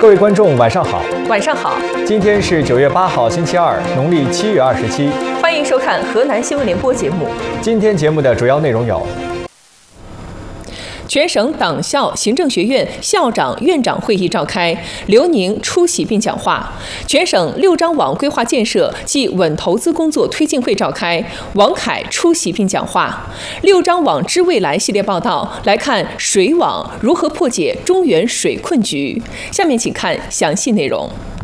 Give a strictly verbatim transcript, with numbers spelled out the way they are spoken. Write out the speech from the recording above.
各位观众，晚上好。 晚上好。 今天是九月八号，星期二，农历七月二十七。 欢迎收看河南新闻联播节目。 今天节目的主要内容有： 全省党校行政学院校长、院长会议召开，刘宁出席并讲话；全省六张网规划建设暨稳投资工作推进会召开，王凯出席并讲话。六张网知未来系列报道来看水网如何破解中原水困局。下面请看详细内容。